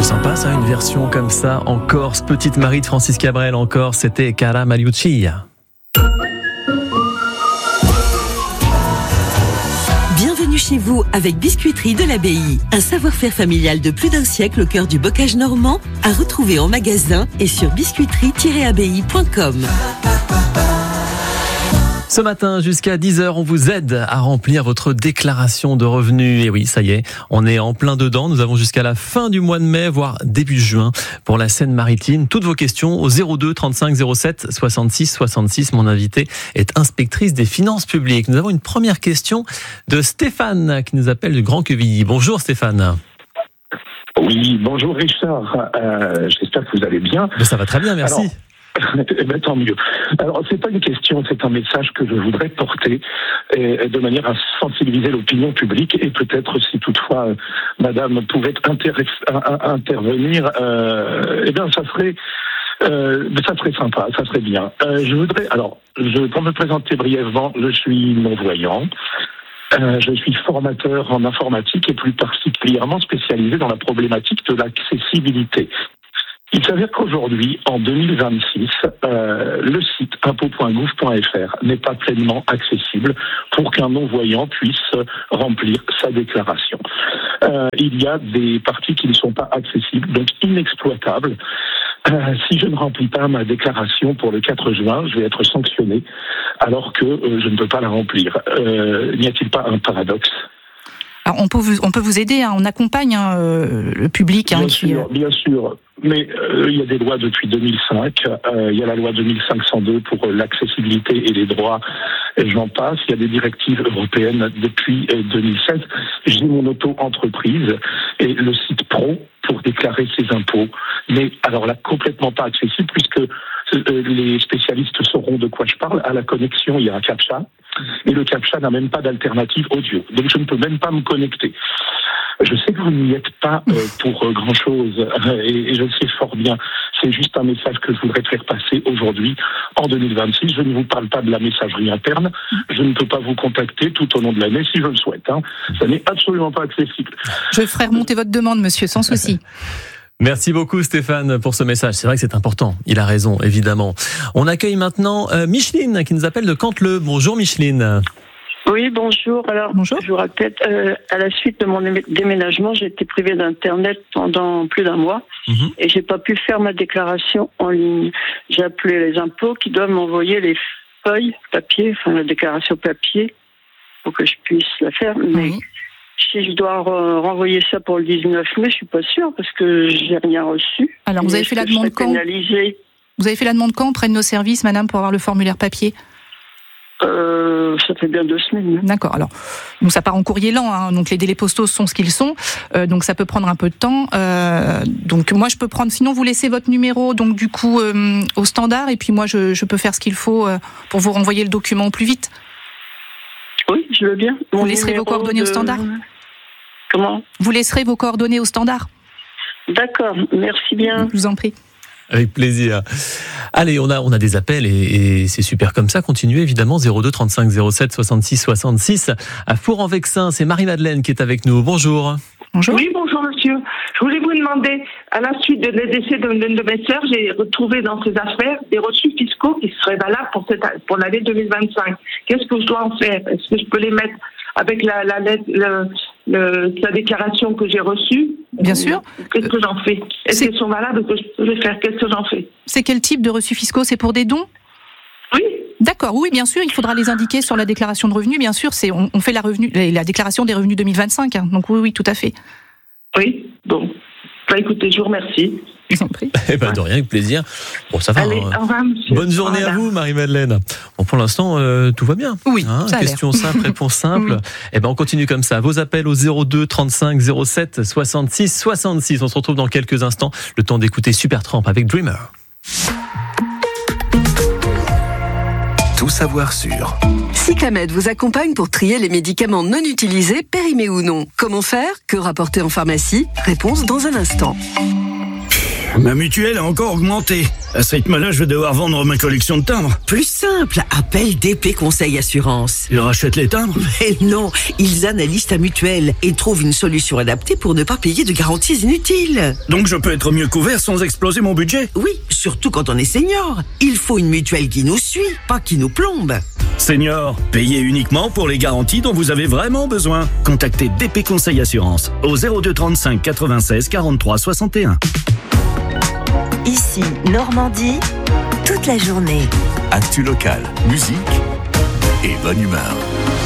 Sympa ça, une version comme ça en Corse. Petite Marie de Francis Cabrel en Corse, c'était Cara Maliucci. Bienvenue chez vous avec Biscuiterie de l'Abbaye. Un savoir-faire familial de plus d'un siècle au cœur du bocage normand, à retrouver en magasin et sur biscuiterie-abbaye.com. Ce matin, jusqu'à 10h, on vous aide à remplir votre déclaration de revenus. Et oui, ça y est, on est en plein dedans. Nous avons jusqu'à la fin du mois de mai, voire début juin, pour la Seine-Maritime. Toutes vos questions au 02 35 07 66 66. Mon invité est inspectrice des finances publiques. Nous avons une première question de Stéphane, qui nous appelle du Grand Quevilly. Bonjour Stéphane. Oui, bonjour Richard. J'espère que vous allez bien. Ça va très bien, merci. Alors, tant mieux. Alors, c'est pas une question, c'est un message que je voudrais porter de manière à sensibiliser l'opinion publique et peut-être si toutefois Madame pouvait intervenir, ça serait sympa, ça serait bien. Pour me présenter brièvement, je suis non-voyant. Je suis formateur en informatique et plus particulièrement spécialisé dans la problématique de l'accessibilité. Il s'avère qu'aujourd'hui, en 2026, le site impôt.gouv.fr n'est pas pleinement accessible pour qu'un non-voyant puisse remplir sa déclaration. Il y a des parties qui ne sont pas accessibles, donc inexploitables. Si je ne remplis pas ma déclaration pour le 4 juin, je vais être sanctionné alors que je ne peux pas la remplir. N'y a-t-il pas un paradoxe ? Alors on peut vous aider, on accompagne le public. Bien sûr. Mais il y a des lois depuis 2005. Il y a la loi 2502 pour l'accessibilité et les droits, et j'en passe. Il y a des directives européennes depuis 2016. J'ai mon auto-entreprise et le site pro pour déclarer ses impôts. Mais alors là, complètement pas accessible puisque les spécialistes sauront de quoi je parle. À la connexion, il y a un CAPTCHA. Et le CAPTCHA n'a même pas d'alternative audio. Donc je ne peux même pas me connecter. Je sais que vous n'y êtes pas pour grand-chose et je le sais fort bien. C'est juste un message que je voudrais faire passer aujourd'hui, en 2026. Je ne vous parle pas de la messagerie interne. Je ne peux pas vous contacter tout au long de l'année si je le souhaite. Ça n'est absolument pas accessible. Je ferai remonter votre demande, monsieur, sans souci. Merci beaucoup Stéphane pour ce message. C'est vrai que c'est important. Il a raison, évidemment. On accueille maintenant Micheline qui nous appelle de Canteleu. Bonjour Micheline. Oui, bonjour. Alors, bonjour. Je vous rappelle, à la suite de mon déménagement, j'ai été privée d'Internet pendant plus d'un mois et j'ai pas pu faire ma déclaration en ligne. J'ai appelé les impôts qui doivent m'envoyer les feuilles papier, la déclaration papier, pour que je puisse la faire. Mais si je dois renvoyer ça pour le 19 mai, je suis pas sûre parce que j'ai rien reçu. Alors, vous avez fait la demande quand ? Vous avez fait la demande quand auprès de nos services, madame, pour avoir le formulaire papier ? Ça fait bien 2 semaines. D'accord. Alors, nous, ça part en courrier lent, donc les délais postaux sont ce qu'ils sont, donc ça peut prendre un peu de temps. Donc moi, je peux prendre. Sinon, vous laissez votre numéro, donc du coup, au standard, et puis moi, je peux faire ce qu'il faut pour vous renvoyer le document au plus vite. Oui, je veux bien. Vous laisserez vos coordonnées au standard. Comment ? Vous laisserez vos coordonnées au standard. D'accord. Merci bien. Je vous en prie. Avec plaisir. Allez, on a des appels et c'est super comme ça. Continuez évidemment 02 35 07 66 66. À Four-en-Vexin, c'est Marie-Madeleine qui est avec nous. Bonjour. Bonjour. Oui, bonjour monsieur. Je voulais vous demander, à la suite de décès de mes sœurs, j'ai retrouvé dans ces affaires des reçus fiscaux qui seraient valables pour l'année 2025. Qu'est-ce que je dois en faire ? Est-ce que je peux les mettre avec la lettre, la déclaration que j'ai reçue ? Bien sûr. Qu'est-ce que j'en fais ? Est-ce qu'elles sont valables ? Que je peux les faire ? Qu'est-ce que j'en fais ? C'est quel type de reçus fiscaux ? C'est pour des dons ? Oui. D'accord, oui, bien sûr, il faudra les indiquer sur la déclaration de revenus, bien sûr, on fait la déclaration des revenus 2025, donc oui, tout à fait. Oui, bon. Écoutez, je vous remercie. Je vous en prie. De rien, avec plaisir. Bon, ça va. Allez, au revoir, monsieur. Bonne journée à vous, Marie-Madeleine. Bon, pour l'instant, tout va bien. Oui, ça a question l'air. simple, réponse simple. Oui. On continue comme ça. Vos appels au 02 35 07 66 66. On se retrouve dans quelques instants. Le temps d'écouter Supertramp avec Dreamer. Tout savoir sur Cyclamed vous accompagne pour trier les médicaments non utilisés, périmés ou non. Comment faire ? Que rapporter en pharmacie ? Réponse dans un instant. Ma mutuelle a encore augmenté. À ce rythme-là, je vais devoir vendre ma collection de timbres. Plus simple, appelle DP Conseil Assurance. Ils rachètent les timbres? Mais non, ils analysent ta mutuelle et trouvent une solution adaptée pour ne pas payer de garanties inutiles. Donc je peux être mieux couvert sans exploser mon budget? Oui, surtout quand on est senior. Il faut une mutuelle qui nous suit, pas qui nous plombe. Senior, payez uniquement pour les garanties dont vous avez vraiment besoin. Contactez DP Conseil Assurance au 02 35 96 43 61. Ici, Normandie, toute la journée. Actu locale, musique et bonne humeur.